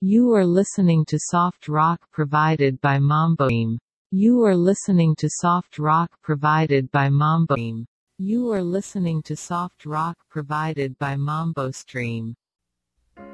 You are listening to soft rock provided by Mambo. You are listening to soft rock provided by Mambo. You are listening to soft rock provided by Mambo Stream.